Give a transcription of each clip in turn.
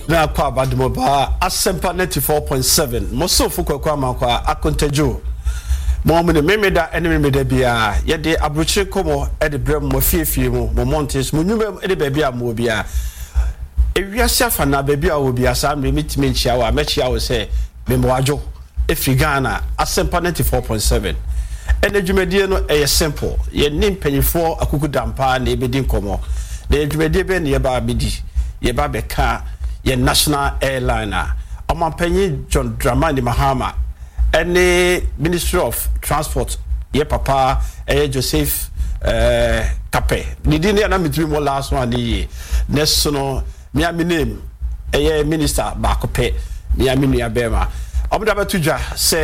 na kwa badmoba asempa 94.7 mosofu kwa makwa akontajo mo me memeda ene memeda bia ye de abrochire komo e de brem mo fiefie mo montes mo nyuma e de bebia mo bia ewiase afa na bebia wo bia sa me mitime nchia wa mechia wo se me moajo efigana asempa 94.7 ene dwumadie no e simple ye nim panyifo akukudampa na ebedi nkomo de dwumadie be ne ye ba bedi ye ba beka ye national airliner Omampenyi John Dramani Mahama any Ministry of Transport ye papa Joseph Kape nidi ne na mitwi mo last one ye next no me name minister bakope me nua bema oboda batudwa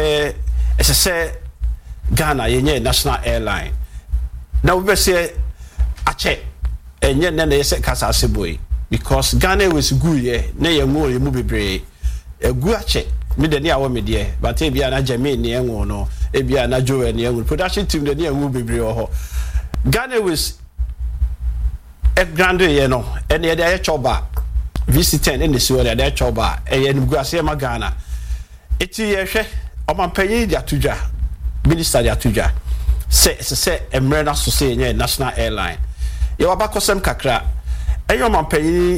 se Ghana ye national airline na we say ache enye ne na yese kasa aseboy because Ghana was good ye na ye ngo ye mu bebre egu ache me de ne awo me de but e bia na Jermaine ne ngo no e bia na Joel ne ngo production team de ne ngo bebre ho Ghana was a grand ye no ene ye de choba VC10 in the so de choba e ye ngu ase ma Ghana eti ye hwe Omampenyi de atudwa minister de atudwa se emre na so se ye national airline ye wabakosem kakra eyo Omampenyi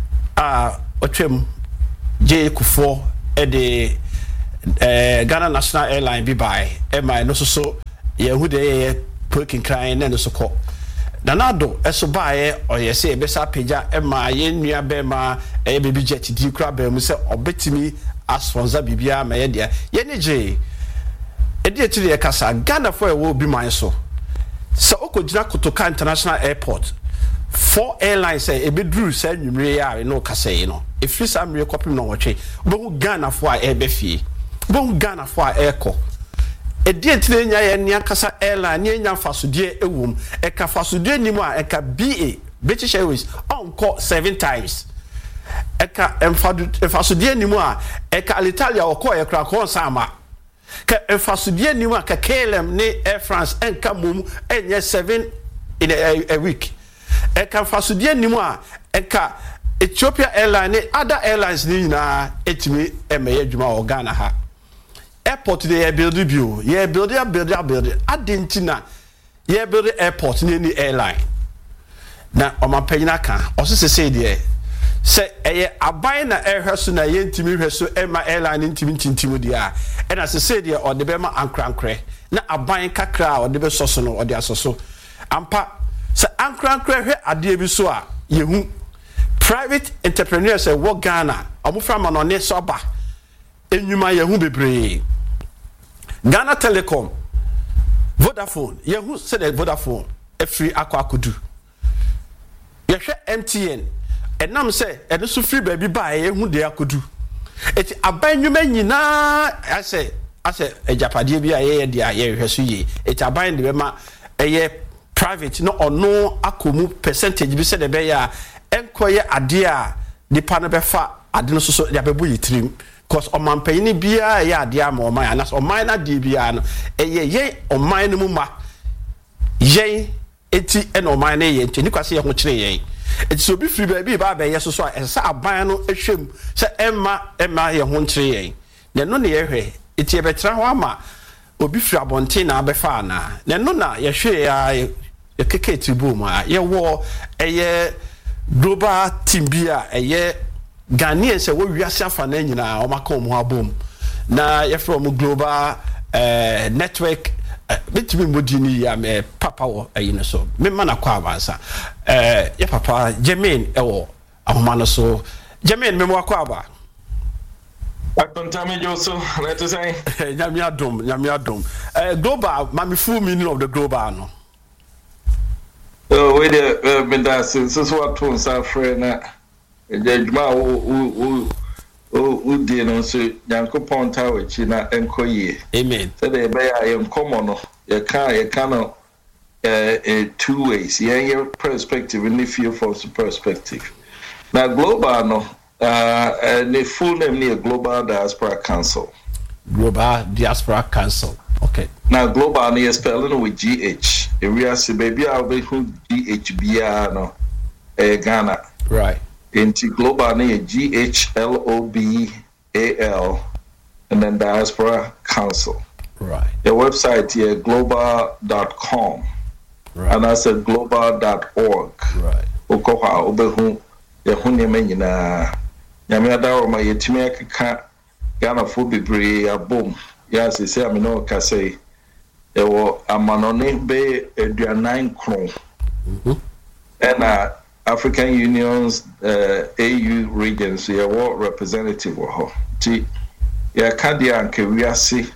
otwem J Kufo de Ghana National Airline bi bai e no so ye hu de poking crying na no so ko nanado eso bae oyese e besa peja e ye nua be ma e baby jet di kra ba mu se obetimi sponsor bibia ma ye dia ye ne je e die tiri e kasa Ghana for e wo bi man so okojina Kotoka International Airport 4 airlines say ebedru say nwumre ya no kase no efri samre kopim no wotwe bo Ghana for a ebefie bo Ghana for a eko edie tire nya ye nia kasa airline nya fasodie ewom eka fasodie nimu a eka BA British Airways onko 7 times eka fasodie nimu a eka Alitalia okọ ye kra ko sama ka fasodie nimu a ka KLM ne Air France enka mum enye 7 in a week eka fasodie nimu a eka Ethiopia Airline other airlines ni na etimi emeye adwuma o Ghana ha airport they build bio ye build adentina ye build airport ni airline na Omampenyi aka osese say there say eye aban na ehweso na ye ntimi hweso ema airline ntimi tintim dia e na say there o de be ma ankrankre na aban kakra o de be soso no o de asoso ampa say ankrankre hwe ade bi so a yehu private entrepreneurs say wo Ghana omufra ma no ne soba enyuma yehu bebre Ghana Telecom Vodafone yehu say the Vodafone free akwakudu yehwe MTN enam say eno so free baby ba yehu de akodu eti abanyuma nyina ase ejapade bi aye de aye hweso ye eti aban de be ma eye private no ono akomu percentage bi say de be ya enkoye ade a nipa no befa ade no so ya bebu yitrim cause Omampenyi bia ya ade ama oman anas oman na de bia no ye oman no mu ma ye eti en oman na ye ntini kwase ye ho kire ye eti so bi free ba bi ba ba ye so so esa aban no ehwem se emma ye ho kire ye ne no ne ye hwe eti e betra ho ama obi free abonte na abefa na ne no na ye hwe ya ye keke tribu ma ye wo eye global team bia eye Ghanaian say wo wiase afa na nyina o maka omo abom na ye from global network bitimi modini ya me papa wo ayine so me mana kwa avansa ye papa Jermaine ewo ahoma no so Jermaine me mo akwa aba Akontame Joso na to say nyame adom global mami full meaning of the global no we the benda since what to say friend na ejuma o die no so Yankopon tawe chi na enkoye amen so the be ya enkomo no ye can no two ways your perspective and if you for perspective now global no the full name near Global Diaspora Council okay now global near spelling with GH area se baby I'll be who GH bia no Ghana right Into global near GHLOBAL, and then Diaspora Council. Right. The website here global.com. Right. And I said global.org. Right. Okoha obehu yahunya menyina. Nyameda o ma yetimi akeka Ghana fo bebre abom. Ya se amino ka say ewo amanone be aduanan kron. And African Union's AU regions, yeah, what representative were ho. Ti ya kadia anke wiase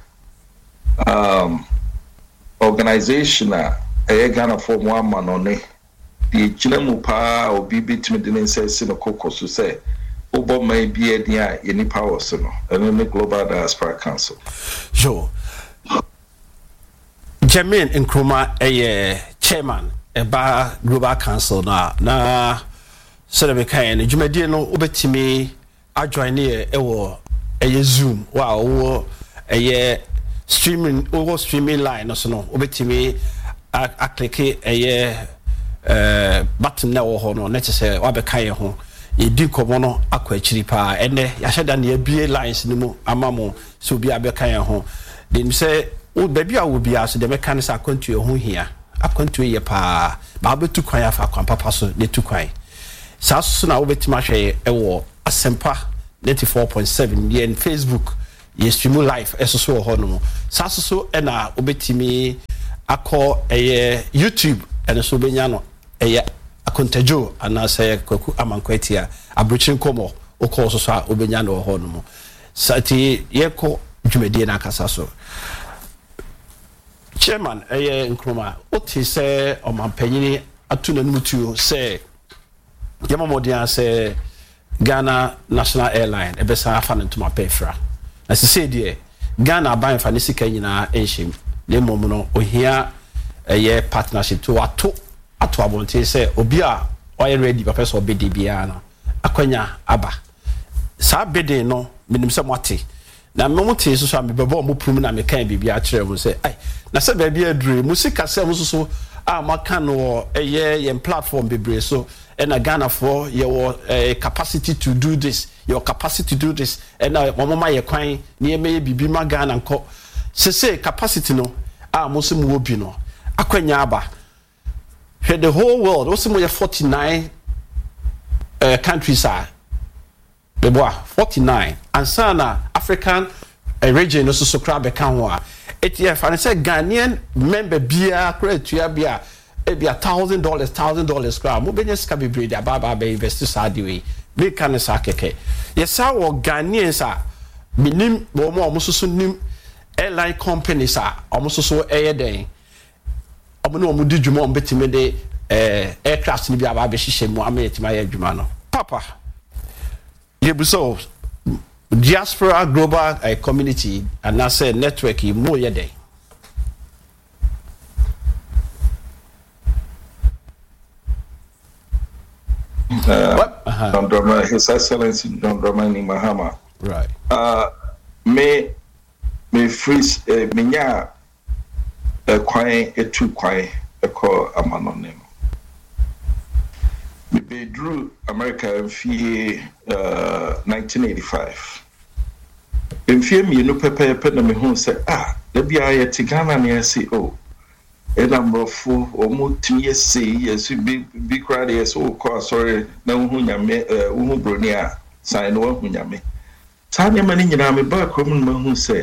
organization a Ghana for one manone. The Chinamu pa obi bitimi de nse no kokoso say obo may be a dia any power so no. And the Global Diaspora Council. Sure. Jermaine Nkrumah chairman eba Global Council na so the kind dwumadi no obetimi adjoin ne ewo Zoom wow streaming line no so no obetimi a click button na wo ho no na say wa be kan ho yedi komo no akwa akiri pa ene ya hyeda na abie lines ni mu amamo so bi abeka ho dem say wo baby a wo bia so de mechanics akwantu ho hia akwantu ye pa ba betu kwan afa kwan papa so de tu kwan sa so na wo betima hwe ewo asempa 94.7 ye Facebook ye stream live eso so ho no sa so e na obetimi akọ YouTube ene so benya no akontajo anase kwaku amankwatia abruchin komo okọ so a obenya no ho no sati yeko dwumadi na akasa so chairman Nkrumah oti se omampanyini atuna numutuo se yamamodian se Ghana National Airline ebesa afa ntoma pefra na se se die Ghana ban fa ne sika nyina enhim le mom no ohia partnership to ato abonte se obi a oye ready papa so obedi bia no akwanya aba sa bede no minim se mwate na momote so am bebo mo prum na me kan bibia kire mo se ai na se ba bia dure musika se mo so a maka no yen platform bebre so and Ghana for your capacity to do this and mama ye kwan na me bibi ma Ghana nko se capacity no mo se mo obi no akwanya aba the whole world also mo 49 countries are the boy 49 and sana African region no so kra be kan ho a etf and say Ghanaian member bia kra tua bia e bia $1,000 kra mo benya ska be breed ababa be invest sadi we me kan sa keke yesa wo Ghanaians a minim mo so nim airline companies a mo so den omo no di dwuma betime de aircraft ni bia ba be hihye mu ametima ya dwuma no papa yebuso diaspora global community and I say network mo ye dey His Excellency John Dramani Mahama. Right. Me freeze menya kwai etu kwai eko amanone. Me be drew America in 1985. In fear me no pepe na me hu say da bia ye tigana na say enamrofo omutumi say yes big crowd yes sorry na hu nyame hu broni a sign no hu nyame tanya mani nyina me ba krom no hu say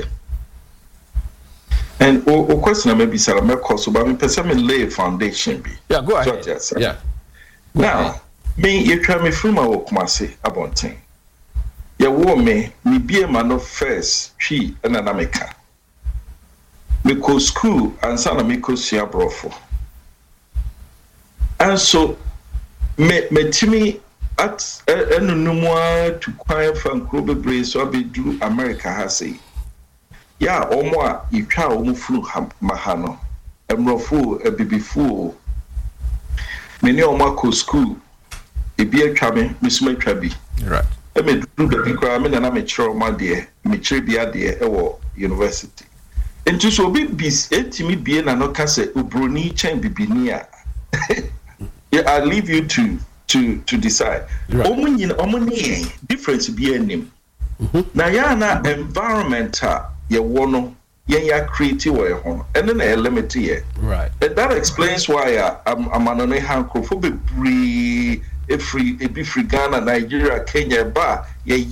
and o question maybe sala me course but me person me lay foundation bi yeah go ahead yeah now me you try me from our Kumasi abonten ye wo me bie ma no first twi na na meka me go school and sana me go sia brofo and so me timi at enunumwa to kwai fan kro bebre so abedu America ha say ya omo a itwa omo furu mahano emrofo ebibifo me ne omo ko school ebi atwa me suma atwa bi right e me do the kra me na me kire omo de me kire bia de e wo university enti so bi bis etimi bie na no ka se obroni chen bibini a yeah, I leave you to to decide. Difference be anim. Na yana environment ye wono ye create we ho and then a limit here. Right. And that explains why I'm on a hanko for be free Ghana, Nigeria, Kenya ba ye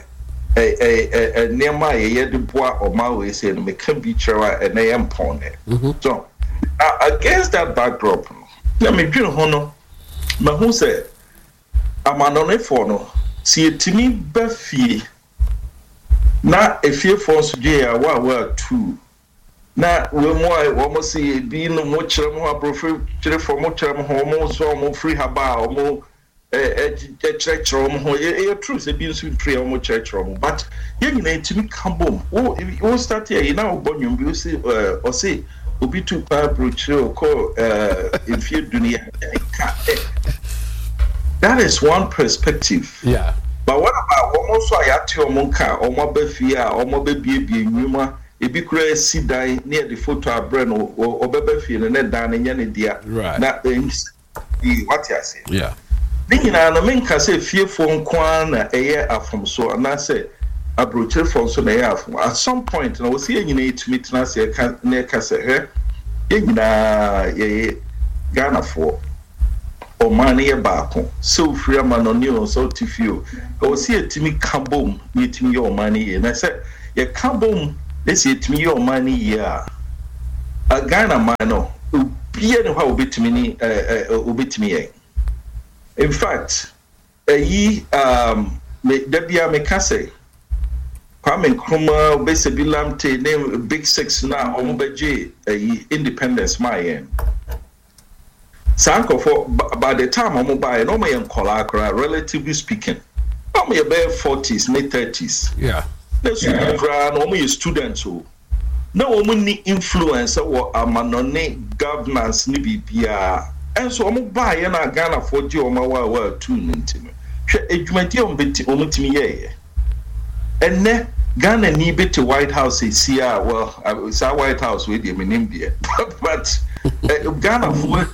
a nearby ye the bois or Maui say me can be chair and I am pone. So against that backdrop, let me put hono. Mahu said, I'm on for no. See it to me, Buffy. Now, if you force Jaya, what two. Now, when I almost see being much more prefer for much more free haba or more a church room, a truth, a being sweet free or more church room. But you need to me come boom. Oh, you start here, you know, Bonium, you see, or say, Ubi to approach your call if you do not. That is one perspective. Yeah. But what about almost I at your monka or my befia or my baby numa? If you could see die near the photo of Breno or baby and then down in any dear. Right. That means what you say. Yeah. Then I mean, can say fearful quan a year from so, and I say a brochure from so at some point, and I was seeing you need to meet Nancy near Cassa in Ghana for. Or money back so free man on you so to few. I was here to me come boom, meeting your money, and I said, yeah, come boom, let's see to me your money, yeah. A Ghana man, be how bit me, in fact, Debia Mekase, Kwame Nkrumah, basically Lamte, name Big Six now, Omobeje, independence, my end. Sanko for by the time I'm by no me in Colacra, relatively speaking. I'm about 40s, mid 30s. Yeah. Let's no me students who no money influence or amanone governance ni bibia. And so I'm by and I Ghana 40 or my 2 intimate. Edumenti on bit omutimi. And ne Ghana ni bit to White House is here. Well, I was our White House with him in India. But Ghana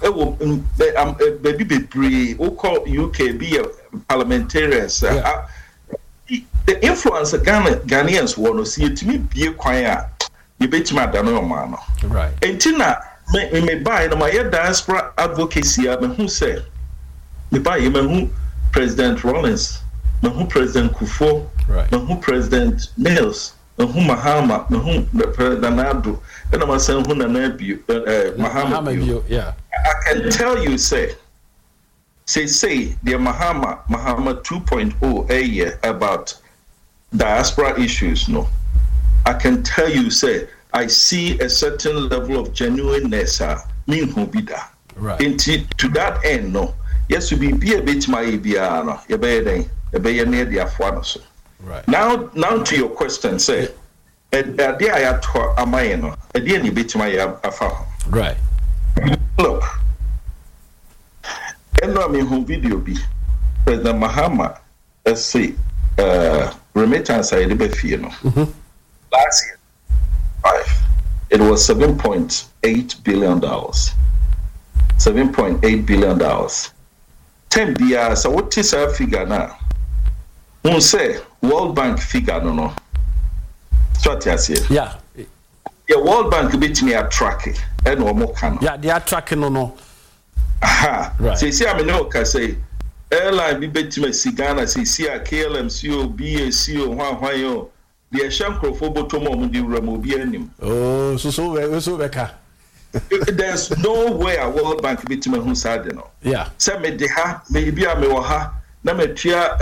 baby be call UK be parliamentarians. The influence of Ghanaians want to see it to me be a quiet. You bet my dano man. Right. And Tina may buy no my diaspora advocacy. Who say me buy who President Rollins, who President Kufuor, who President Mills. Who Mahama, who President Nadu, and I'm saying who Mahama. Yeah. I can tell you, say the Mahama 2.0 a year about diaspora issues. No, I can tell you, say I see a certain level of genuineness. Mean who be that? Right. To that end, no. Yes, we be a bit my biano. You be near the Afwanos. Right. Now to your question, say, there I had to Amayano, a dear bit my afa. Right. Look, and I mean, who video be President Mahama, let's see, remittance I did fear no. Last year, it was $7.8 billion. $7.8 billion. 10 BR, so what is our figure now? Who say World Bank figure no. So what you say? Yeah. The World Bank bit me a tracking and no more can. Yeah, they are tracking no. Aha. Right. See I mean no can say airline be bet me Ghana see a KLMCO BACO hwan yo. The Shankrofo bottom of the Ramobi anim. Oh, so beka. There's no way a World Bank bit me who said no. Yeah. Say me de ha maybe I me wa ha. Na me tia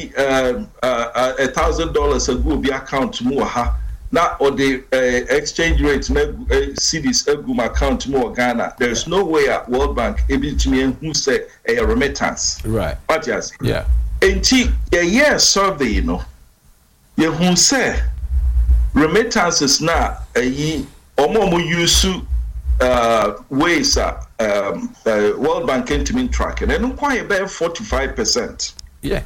$1,000 a go be account mu ha na or the exchange rate na cedis egu my account mu Ghana. There's no way a World Bank able to me who say a remittance. Right. What you say? Yeah. Enti a survey you know. You who say remittances na omo use ways World Bank came in tracking and quite about 45%. Yeah.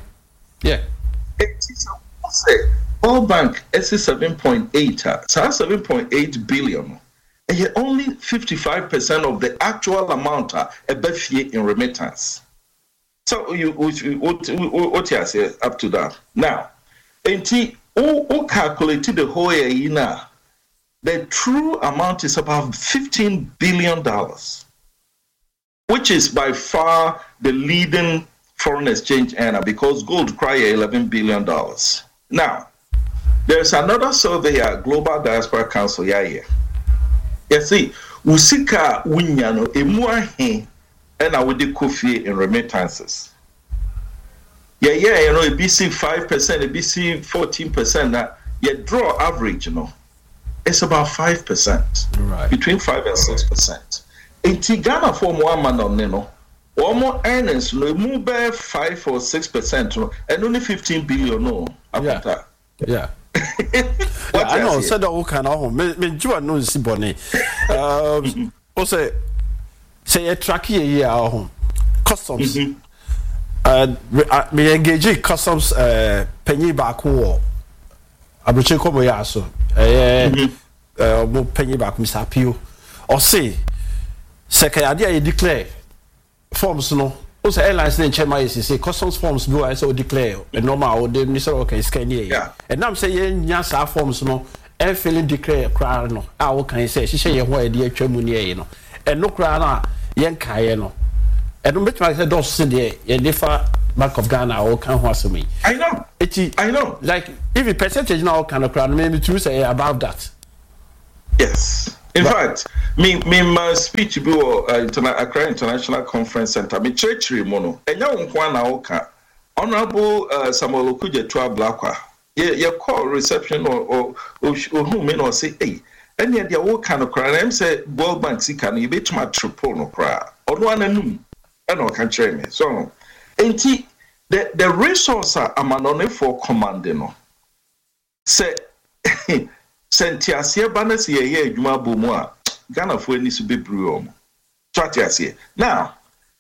World Bank is 7.8, so that's 7.8 billion. And yet only 55% of the actual amount are in remittance. So what you say up to that. Now, who calculated the whole year now? The true amount is about $15 billion, which is by far the leading foreign exchange earner because gold cry $11 billion. Now, there's another survey here, Global Diaspora Council, You see, Usika Winyano, Emuahe, and I would coffee in remittances. You know, a BC 5%, a BC 14%, that you draw average, it's about 5%, right? Between 5 and 6%. In Ghana, for one man on more earnings, no move by 5 or 6%, and only 15 billion. No, yeah. I know. Said all kind of home. Me, you know, si bonnet. Also, say a tracky a year home. Customs. Me engage customs. Penny back war. Abuche komo ya so. Mo penny back Mr. Pio. Or say idea you declare forms no. Also airlines in Chema say customs forms do I so declare a normal or they say okay scan here. And now say nya forms no e filling declare kra no. How can say she say ye ho e dey atwamu ne no. And no kra na yen kae no. And no bet say do so dey ye defa Bank of Ghana or can ho asemi. I know. Like if the percentage now kind of kra maybe to say about that. Yes. In fact, my speech be Accra International Conference Center. Me church mono. Enya wonkwa na oka. Honorable Samuel Okudzeto Ablakwa. Ye call reception or who may not say, hey, any idea what kind of cry? I'm say World Bank sika no be too triple no cry. Or no anum. I know can share me. So, the resource are amanone for commanding no. Say Sentiasia Banas ye Juma Bumwa, Ghana for any to be bruom. Tratiasia. Now,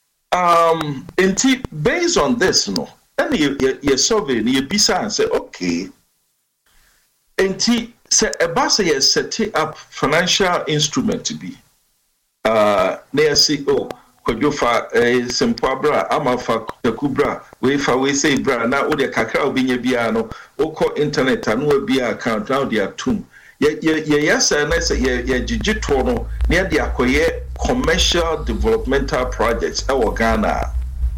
based on this, then you survey, you bisa and say, okay. Say a basa set up financial instrument to be. Near CEO, Kojofa, Sempabra, Amafa, Kubra, we say bra, now the cacao being biano, oko internet, and no be account, now they are tomb. Yes, and I say, Jijitono, near the Akoye commercial developmental projects, our Ghana.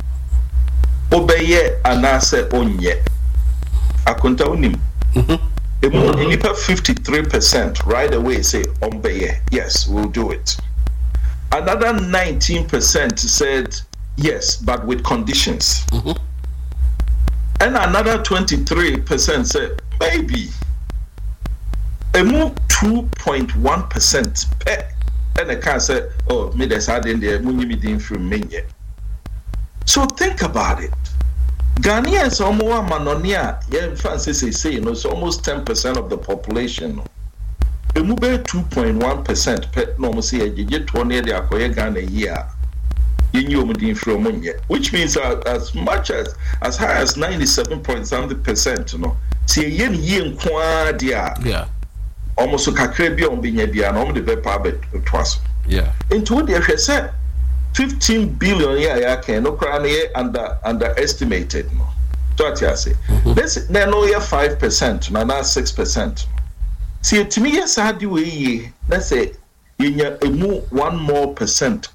Obeye anase onye. Akunta unim. Ilipa 53% right away say obeye. Yes, we'll do it. Another 19% said yes, but with conditions. And another 23% said maybe. A move 2.1% per. And I can't say, oh, me decide in there, munimi from me yet. So think about it. Ghanaians are more manonia. Yeah, Francis is saying it's almost 10% of the population. A move 2.1% per normal say you get 20 the Akoya Ghana year. You knew me from me, which means as much as high as 97.something%. See a yen quadia. Yeah. Almost a kakrebi on binya normally be pabet twice. Yeah. Into the said 15 billion can no crown underestimated. No. So what you say? Let's then no 5%, now 6%. See to me, yes, I do let's say you one more percent.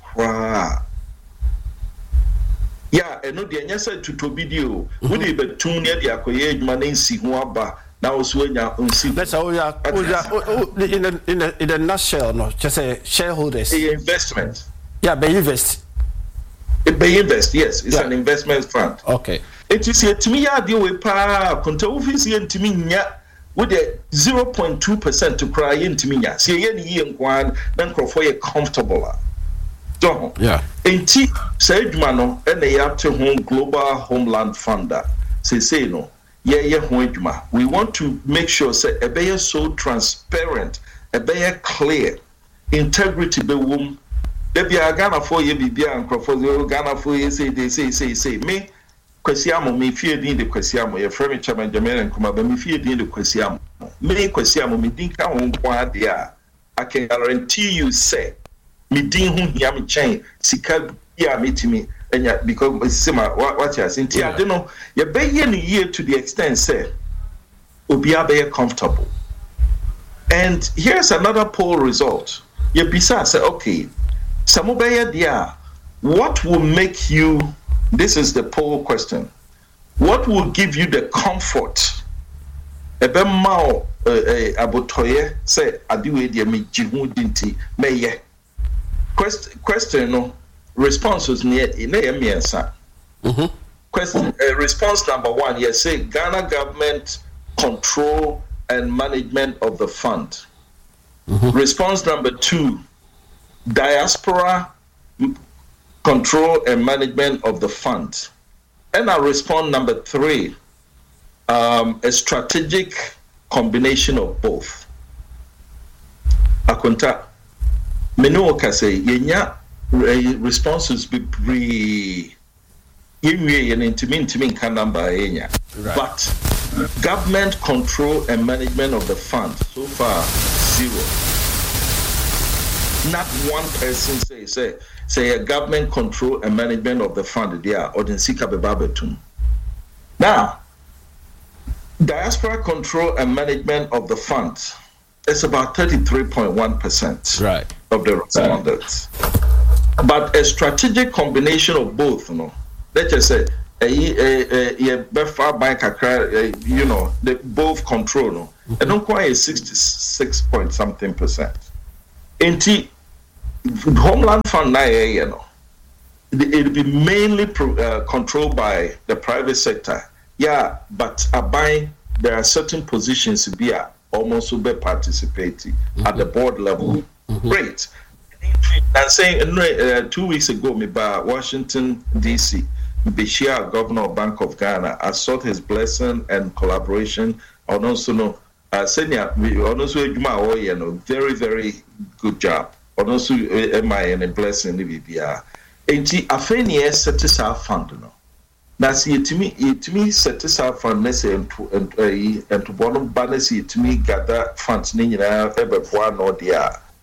Yeah, and no, the answer to video would be 2 near the Akoye man see who are. Now, that's how we are in a nutshell, no, just say shareholders. Investment. Yeah, they invest. They invest, yes. It's an investment fund. Okay. It is a to me, I deal with pa, Contofisi and Timinia with a 0.2% to cry in Timinia. See, any year one, then for a comfortable. Yeah. And T said, Mano, and they have to home global homeland funder. Say, no. We want to make sure say a be so transparent, a be clear, integrity be womb. There be a Ghana for ye be and Ghana for ye say me kwesiamo me fear din the kwesiamo ye frame chairman Jamel and Kuma me fear din the kwesiamo me kwesiamo me din ka ho kwa dia. I can guarantee you say me din ho hia me chain sika bia metimi and because it's what you are saying, I don't know, you pay year to the extent say, Obia be comfortable. And here's another poll result. You bisa say, okay, Samubaya dia, what will make you? This is the poll question. What will give you the comfort? Ebe mao abotoye say adiwe dia me jihu dinti meye. Question no responses near miensa. Question response number 1, yes, say Ghana government control and management of the fund. Response number 2, diaspora control and management of the fund. And I respond number 3, a strategic combination of both. Akunta menu say yenya responses be pre yenya intimate can number yenya. But government control and management of the fund so far 0. Not one person say a government control and management of the fund there or the Sika Bebabetum. Now, diaspora control and management of the fund is about 33.1% of the respondents. But a strategic combination of both, let's just say, they both control, and don't quite 66.something%. Inti Homeland Fund it'll be mainly controlled by the private sector. Yeah, but there are certain positions to be almost be participating at the board level. Great. And saying 2 weeks ago, me by Washington D.C. Bashir, Governor of Bank of Ghana, I sought his blessing and collaboration. On also senior, very, very good job. On also and a blessing in the BBR. And a fenny set this out fund. Now, see it to me set this out fund, and to bottom balance it to me gather funds, ever one or the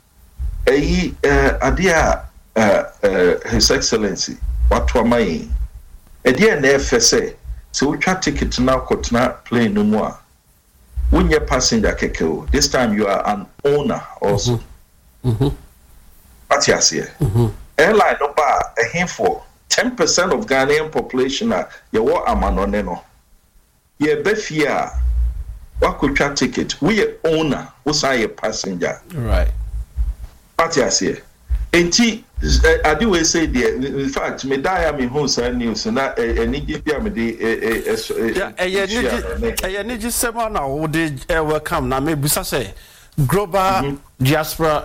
His Excellency, what were my a dear FSA, so we try ticket now, could not play no more. When you're passenger keke, this time you are an owner also. What you say? Airline no bar a handful 10% of Ghanaian population are you what amanoneno. Ye befia what could try ticket? We are owner, we say a passenger. Right. What you say? I do say there. In fact, me die me who say news na any give me the semana would welcome na me busa say global diaspora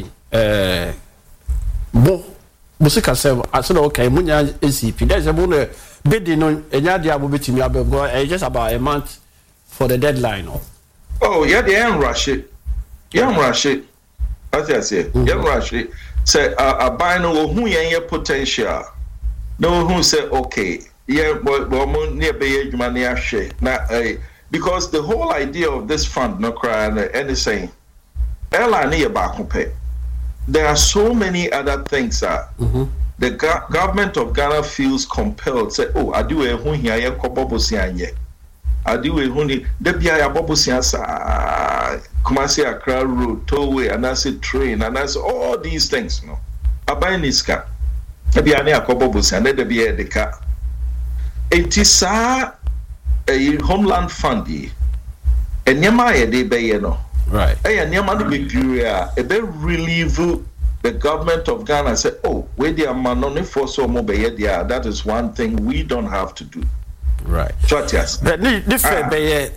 musika say I said okay munya ACP there's a bone bid no enya dia bo betimi abego just about a month for the deadline. Oh yeah, they ain't rush it. What I say? Rush it. Say a buy no who your potential. No who say okay, yeah, but near be money share. Now because the whole idea of this fund no cry anything. Airline near back pay. There are so many other things that the government of Ghana feels compelled say, oh, I do a who here kobobo I do a who the bia bobo Kumasi Accra Road, tollway, and that's a train, and that's all these things. No, I buy Niska. Maybe I need a couple of and let be a car. It is a homeland fundy, and Yamaya de Bayeno. Right. And Yamani be pure, a bit relieve the government of Ghana say, oh, where they are manoni for so mobile, that is one thing we don't have to do. Right. So, yes. But different,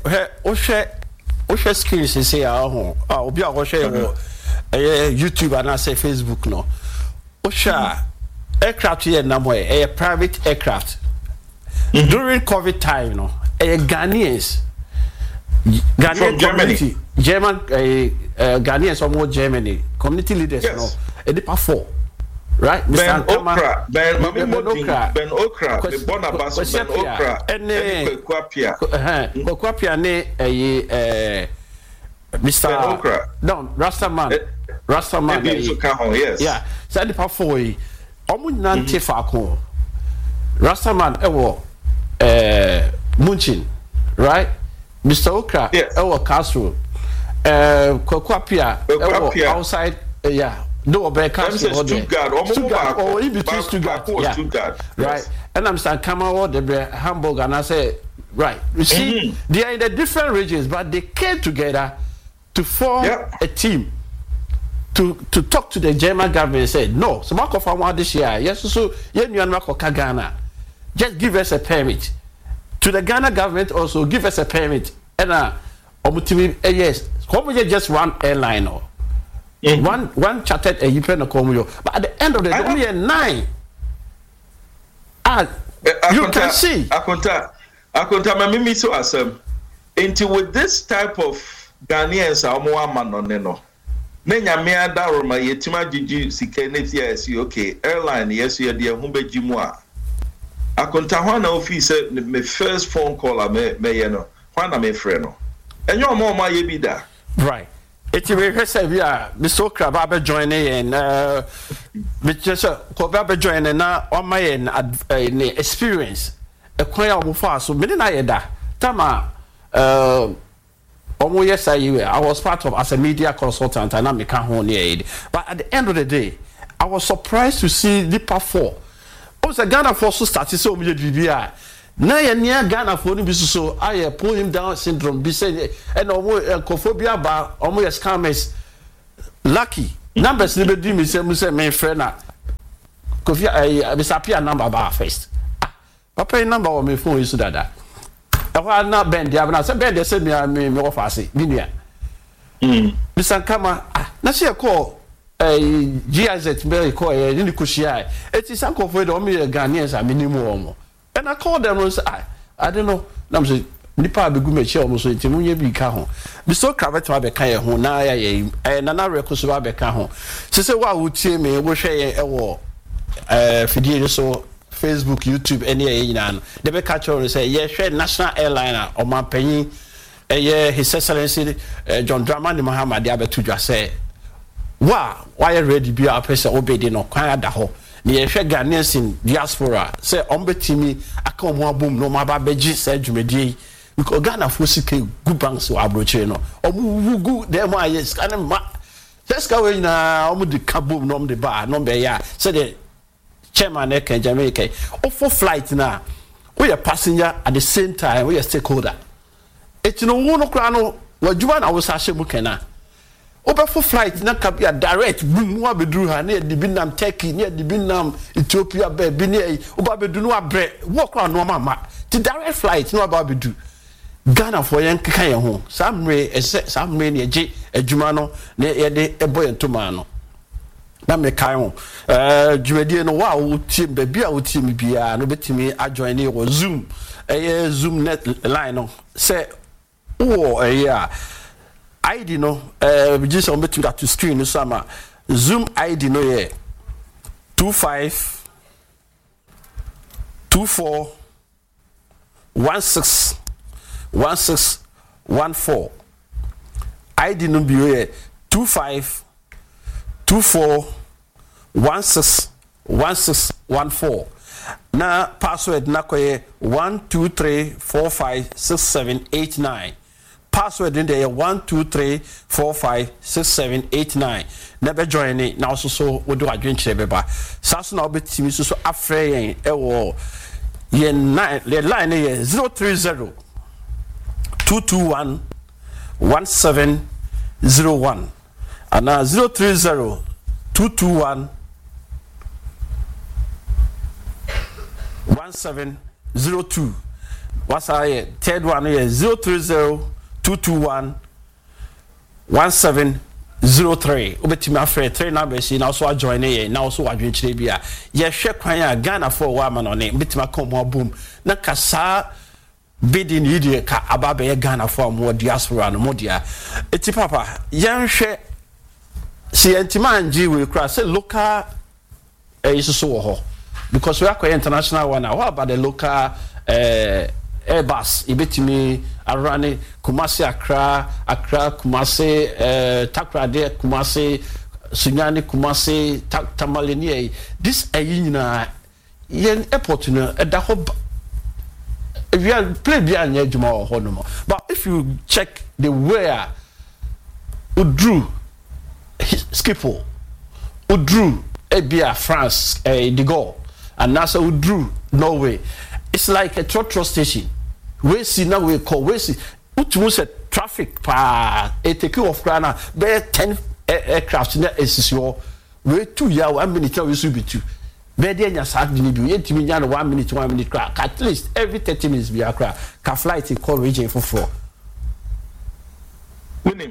Osha screens say obi a share YouTube and I say Facebook no. Osha aircraft here na mo a private aircraft. During COVID time no, Ghanaians from Germany. German Ghanaians from Germany community leaders no. Edipa 4. Right, Ben Okra, Ben Okra, Ben Bonabas, Ben Okra, and Kwapia ne Mr. Okra. No, Rastaman, yes. Yeah, so the Pafoi, Omun Nante Fako. Rastaman Munchin, right? Mr. Okra Castro, Kwakwapia outside, no, Stuttgart or in between Stuttgart, right? And I'm saying, come out the Hamburg, and I say, right, you see, they are in the different regions, but they came together to form a team to talk to the German government and say, no, so Marco Farmer this year, yes, so Ghana, just give us a permit. To the Ghana government also give us a permit. And yes, just one airline or one chartered a European Communio. But at the end of the day, only 9. You can see. Akonta mimi so asem. Into with this type of Ghanaians no. Nenya me adaroma yetima jiji sikeneti as okay airline yes you dey hu bejimu a. Akonta hwana ofi say my first phone call me no. Hwana me frɛ no. Enyo omo ma ye bi da. Right. Eti we hwese bia Mr. Okra ba be join and me just ko ba be join na o ma ye na experience e kwan ya omo so me na ye da tama omo yes I was part of as a media consultant and I make ho near but at the end of the day I was surprised to see Lipa 4 was a Ghana force started so me bibia na ye near Ghana for no bi so I pull him down syndrome be say and omo kophobia ba omo yes scammers lucky numbers ni be di me say me friend na kofi I disappear number ba first papa number on my phone is dada I na bend dia na say bend dey say me offer ase bi nia Mr. Kama na say call GIZ me call ni kushia it is uncle for the me Ghanaians are minimum omo and I called them and say I don't know na say nipa be gu me che omo so ntemu ye bi ka ho Mr. Kravet ma be ka ye ho na ya na na rekoso ba be ka ho say wa wo tie me wo hwe ye wo fidie so Facebook, YouTube, any no. They be catch on say, yeah, national airliner or my penny, His Excellency John Dramani Mahama Diabetuja say, why ready be a person obeying no Canada ho. Near Ghanaians in diaspora say, Ombetimi, I come more boom, no my baby said Jumedi, because Ghana Fusike, good banks or Abrocheno, or who good, there, my yes, kind of let's go in the kaboom, nom the bar, no be ya, said Chairman Eke Jamaica. For flight now, we are passenger at the same time, we are stakeholder. It's no one crano, what you want I was Hashemukena. Over for flight, not can be a direct boom, what we drew her near the Binam Turkey, near the Binam Ethiopia, Bene, Ubabedunua bread, walk around no mama. The direct flight, no about do. Ghana for Yankaya home, some rain, a Jumano, near a boy and Tomano. Na me kayo dwumadie no wa wo team be bia wo team bia no betimi adjoin e wo Zoom Zoom net line no say wo ID no we just on between that to screen no sama Zoom ID no ye 25 24 16 16 14 ID no bi ye 25 24 16 16 14 na password na koye 123456789 password in there 123456789 na be join ni na so wo do adwenkyere beba saso na obetimi so afre yen ewo ye line ye 030 221 1701 and 030 221 1702. What's our third one here? 030 221 1703. Obetima afre 3 numbers now so join here now so adwenkyere bia ye hwe kwan a Ghana for wa ma no ne betima kom ho boom na kasa bidding yidi ka ababe Ghana for mo diaspora no mo dia eti papa yen hwe si entimanji we cross say local is so ho because we are international one now. What about the local Airbus ibetimi arane Kumasi Accra Kumasi Takrade Kumasi Sunyani Kumasi Tamalini this ayina yen airport no da ho we are play bia nya adwuma ho no mo. But if you check the way Udru Schiphol Udru Ebia France de Gaulle and NASA Udru Norway, it's like a trotro station. We see now we call we see utumu se traffic pa e take off grana be 10 aircraft na esisio we 2 year 1 minute we so be 2 be dey nya sa de bi yetimi nya 1 minute crack at least every 30 minutes be akra ka flight call region for 4 winning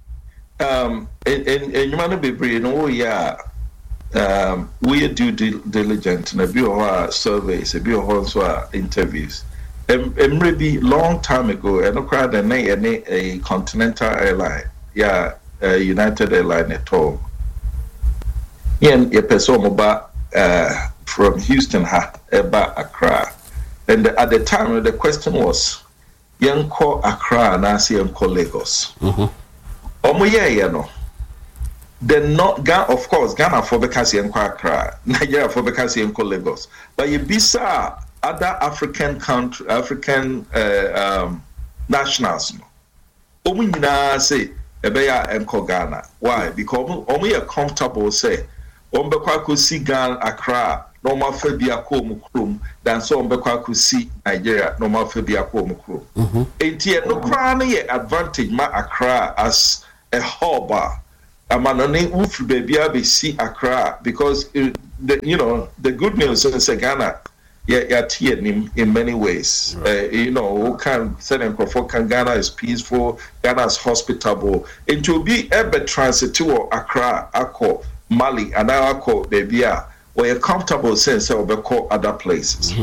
and be brain oh yeah we do diligent na bi o surveys bi o so interviews maybe long time ago and crowd and a Continental airline United Airline at all a person from Houston about Accra, and at the time the question was young call Accra and I see call Lagos then not Ghana, of course Ghana for because you Accra, Nigeria for because you call Lagos, but you bisa other African country, African nationals. Omina say ebeya enko Ghana. Why? Because only a comfortable say ombekwa ko si Ghana Accra normal febia ko mukrum than so ombekwa ko si Nigeria normal febia ko mukrum. Enti no kra na ye advantage ma Accra as a hub. Amanone ufru bebia be si Accra because the good news is Ghana in many ways. Right. Can Ghana is peaceful, Ghana is hospitable. And to be able to transit to Accra, Akko, Mali, and Akko, Bebia, where a comfortable sense of other places.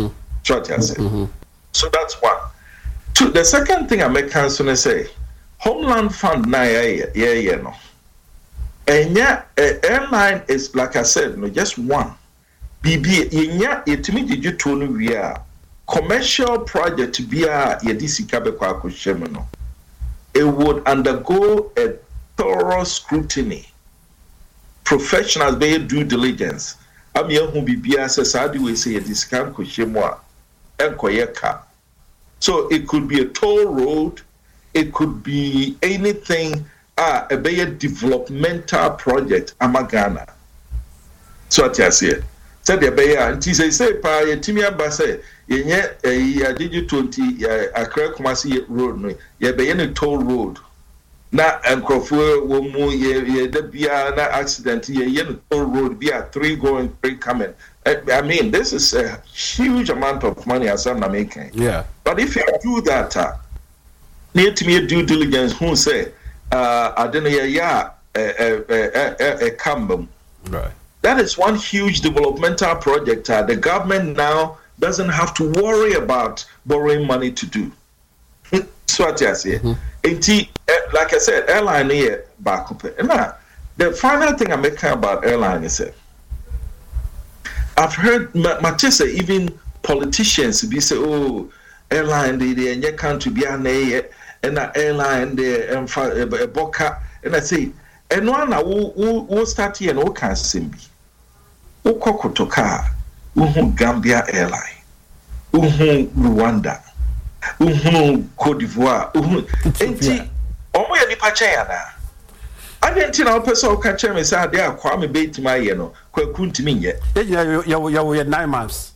So that's one. Two, the second thing I make concern say, Homeland Fund no. And airline is like I said, just one. BB yenya yetimi diju tonu wia commercial project bia yedisi kabekwa akohwem no it would undergo a thorough scrutiny. Professionals be due diligence am yehu bibia say saadi we say yedisi akohwem a enkoye ka. So it could be a toll road, it could be anything a be a developmental project amagana. So what I say said the Bayer and say pa Timia Basse, ye did 20 Accra Kumasi road, no, ye be any toll road. Na and Crawford womu ye bia na accident, ye toll road be a 3 going, 3 coming. I mean, this is a huge amount of money as I'm making. Yeah. But if you do that, need to me due diligence, who say, I don't know, a cambum. Right. That is one huge developmental project. The government now doesn't have to worry about borrowing money to do. So what I say. Like I said, airline here back up. Now, the final thing I'm making about airline is I've heard Matisse, even politicians be say, oh, airline they and you can't be an and that airline they and Boca, and I say, and one who start here and who can simbi. Ukokotoka, Gambia Airline, Rwanda, Cote d'Ivoire, Enti, Omo ni pachayana. I didn't know person can tell me say they are Kwame bait my kwakuntimi ye. You 9 months.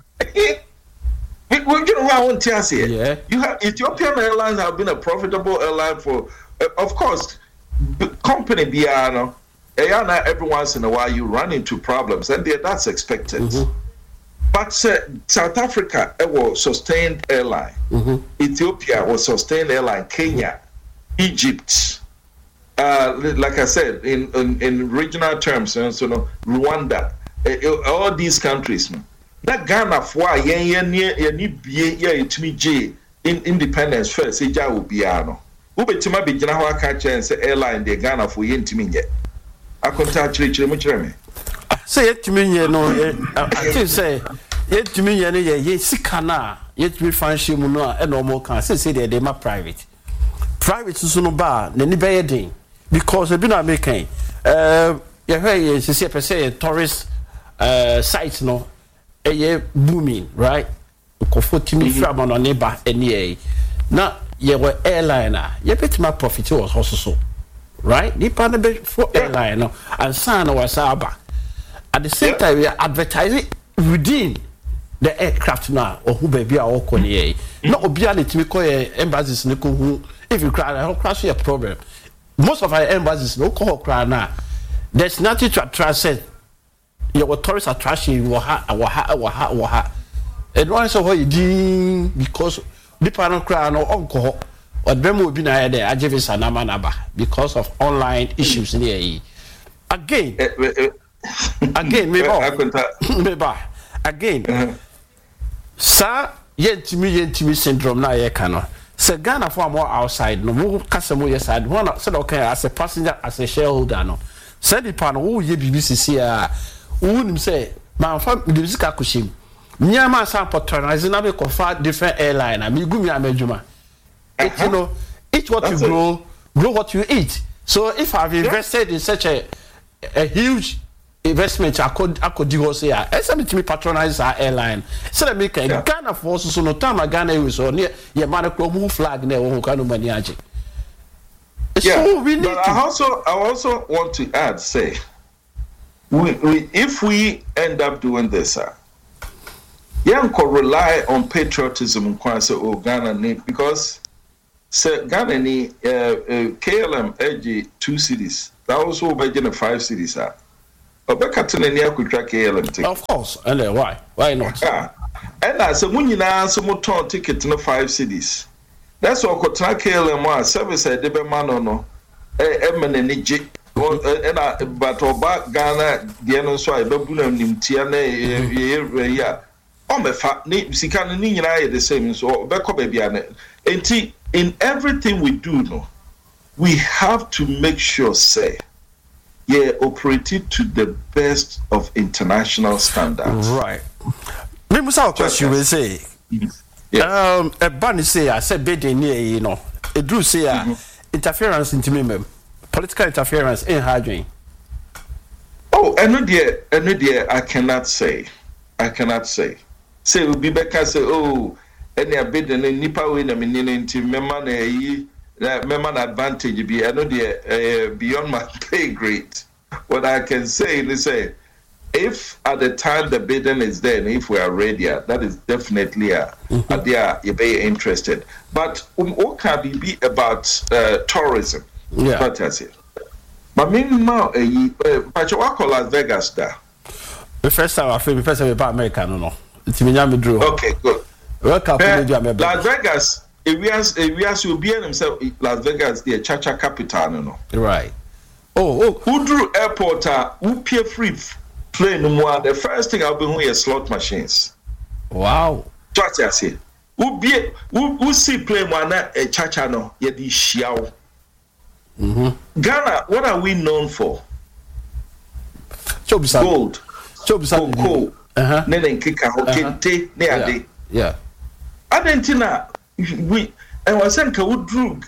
We get around here. Yeah. You have Ethiopian Airlines have been a profitable airline for of course company Biano. Every once in a while you run into problems, and that's expected. But South Africa was sustained airline. Ethiopia was sustained airline. Kenya, Egypt, like I said, in regional terms, Rwanda, all these countries. That Ghana for independence first. Ija ubiano. Ubetima be Jana catch and say airline de Ghana for yentimi. I contact Chile. Say it to me, I say, yet to me, ye sikana, yet we find Shimuno and no more can say they are private. Private is no bar, then the bayading, because they've been making, say, tourist sites, no, booming, right? Kofo timi from on neighbor any na ye were airliner ye bit my profit was also right nipa na be for airline no and san was aba at the same time we are advertising within the aircraft now or who baby are all na obi an timi call embassies ne ko hu if you cry how crash your problem most of our embassies no call cry now there's nothing to attract said your tourist attraction wa and once of what you do because the panel cry no uncle or demo be na there ajevis anamanaba because of online issues in the again sir yentimi syndrome na ye kano se Ghana for more outside no mo kasemo yes side one said okay as a passenger as a shareholder no said the panel wo ye BBC a unim say man fa music akoshim nyama san patronize na be confer different airline na me gumi amedjuma you know eat what you grow what you eat so if I've invested in such a huge investment I could do say something to me patronize our airline so that make Ghana for so no time Ghana is so near your man move flag na wo kan no mani age so we need but I also want to add say if we end up doing this you can rely on patriotism in Ghana because Ghana ni KLM edge 2 cities that was over 5 cities Obekatene ni akutwa KLM ticket of course and why not and as a munyina so moton ticket no 5 cities that's what kotra KLM service de be mano no emene je but oba Ghana de no so abebu na nimtia na ya omefa ni sika no ni nyina ye the same so obekọ bebia na enti in everything we do no we have to make sure say operated to the best of international standards. Right. Me musa question we say. A ban say I said bed near you know. A do say interference into me political interference in hardware. Oh, dear, I cannot say. Say we be back say oh any bid and nipa we na me into member na advantage be beyond my pay grade. What I can say is if at the time the bidding is there and if we are ready, that is definitely they are very interested. But what can be about tourism? Yeah. What I say. But meanwhile, Las Vegas there. The first time I feel about America no. It's me drew. Okay, good. Welcome to Las Vegas. If we will be himself Las Vegas, the Chacha capital, no. Right. Who drew airport? Who pay free plane? The first thing I'll be doing is slot machines. Wow. What I say? Who see plane one a Chacha no? Yedi shiao. Ghana, what are we known for? Gold, cocoa, nene kika hokente ne ade. Yeah. Argentina. We and was saying would drew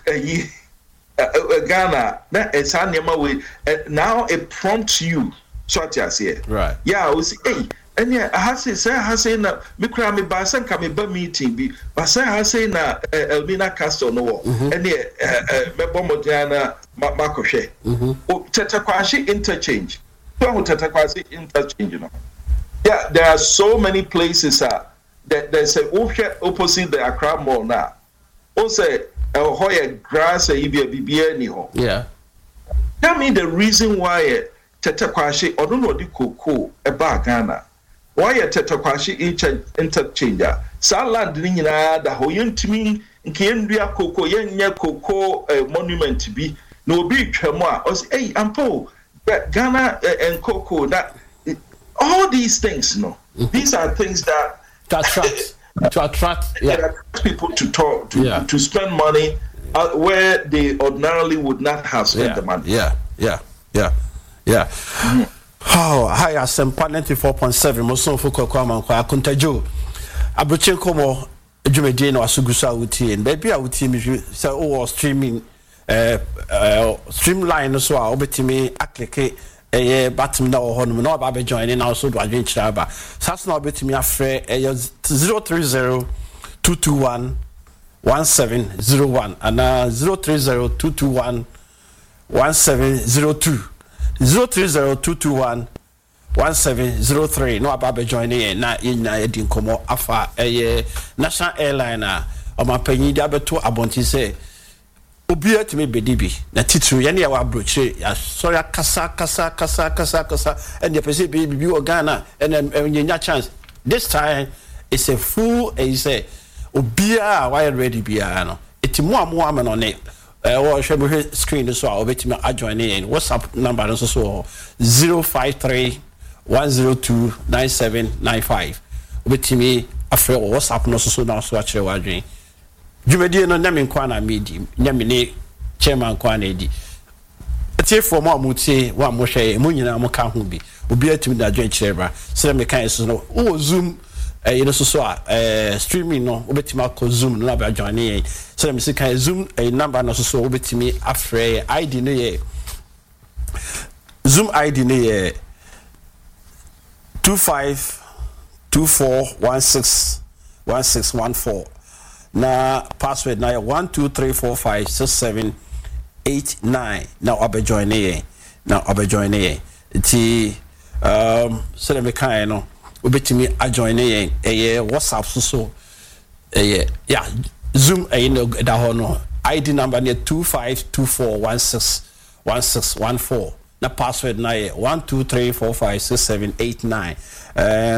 Ghana that is we now it prompts you so what I say right yeah we say hey and yeah I say na me kra me ba san ka me ba meeting bi ba say na Elmina Castle no and yeah me bomodiana makohwe o tetakwashi interchange so tetakwashi interchange you know yeah there are so many places there's a opposite the Accra Mall now. Also, a grass a BBA ni ho. Yeah. That means the reason why Tetakwashi or don't know the cocoa about Ghana. Why Tetakwashi interchanger? Saland nina the hoyuntimi nkendua cocoa yenya cocoa monument to be no big tremor. I say, hey, Ampo, Ghana and cocoa that all these things, no. These are things that to attract people to talk to spend money where they ordinarily would not have spent the money. Oh, hi, Asempa 94.7. Moson Fuko Kwama Kwa Kuntajo. Abuche Komo Jumedi no Asugusa Uti and baby Uti so streaming streamline so obetimi akleke batem na wo hono na ba be join na also do adwen kira ba sas na obetimi afre 030 221 1701 and 030 221 1702 030 221 1703 no aba be join na yina edi nkomo afa national airline o ma panyi dia beto abonti say obi atime bedibi na titru ye na ya wa brochire ya sorry kasa and the person be Ghana and nyanya chance this time it's a full say obi a why ready bia no etimu am no ne wo hwe screen so a obetime ajoin in WhatsApp number no so 053 102 9795 obetime afre WhatsApp no so na so a kire wadwen jumedi no nyame kwa na medi nyame ne chairman kwa na edi etie for mo amutie wa mo hwe mo nyina mo ka ho bi obi atimi da adwen kire bra se me kan so no o zoom you know so streaming no obetimi akọ zoom no ba join ye se me se kan zoom number no so obetimi afre id no ye zoom id no ye 2524161614 na password na 123456789 now abejoin ye ti so le me kan no obetimi ajoin ye WhatsApp so yeah zoom no da ho no id number na 2524161614 na password na 123456789